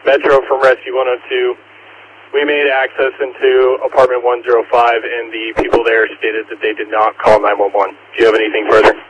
Metro from Rescue 102. We made access into apartment 105, and the people there stated that they did not call 911. Do you have anything further?